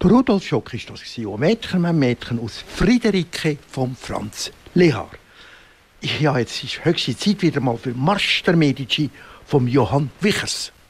Der Rudolf Schock war das, Mädchen aus Friederike von Franz Lehar. Ja, jetzt ist höchste Zeit wieder mal für Marsch der Medici von Johann Wichers.